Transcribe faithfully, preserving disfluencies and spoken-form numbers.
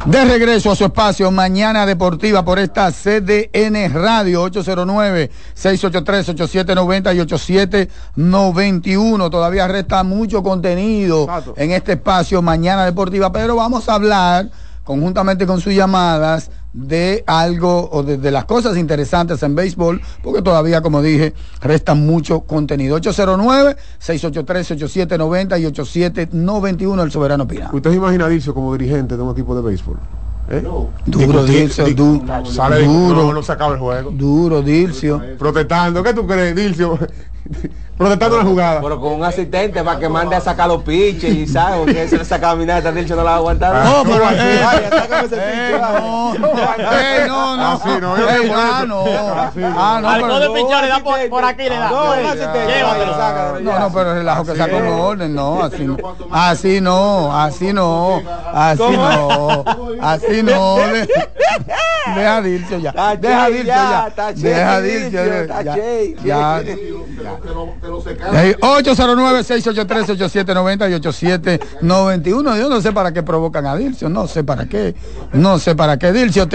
De regreso a su espacio Mañana Deportiva por esta C D N Radio, ocho cero nueve, seis ocho tres, ocho siete nueve cero y ocho siete nueve uno. Todavía resta mucho contenido Exacto. en este espacio Mañana Deportiva, pero vamos a hablar conjuntamente con sus llamadas de algo o de, de las cosas interesantes en béisbol, porque todavía, como dije, resta mucho contenido. ocho cero nueve, seis ocho tres, ocho siete nueve cero y ocho siete nueve uno, el Soberano opina. ¿Usted se imagina a Dilcio como dirigente de un equipo de béisbol? ¿Eh? No. Duro, Dilcio, di, du, sale duro, no, no se acaba el juego. Duro, Dilcio. Protestando, ¿qué tú crees, Dilcio? Protestando la jugada. Pero con un asistente para que mande a sacar los piches y sabe, porque esa, esa caminata Dilcio no la va a aguantar. No, pero así. No, no, así no. Ah, no. Ah, no. Al de pinchar le da por, por aquí, le da. No, no, no, pero relajo que está con orden, no, así no. Así no, así no. Así no. Así no. Deja a Dilcio ya. Deja a Dilcio ya. Deja a Dilcio ya. ocho cero nueve, seis ocho tres, ocho siete nueve cero y ocho siete nueve uno. Yo no sé para qué provocan a Dilcio, no sé para qué, no sé para qué Dilcio.